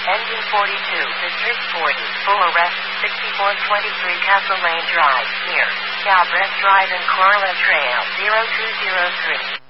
Engine 42, District 40, full arrest, 6423 Castle Lane Drive, near Galbraith Drive and Corla Trail, 0203.